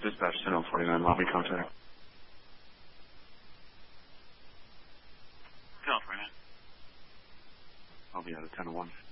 Dispatch 1049, lobby contact. 1049. I'll be out of 10-1.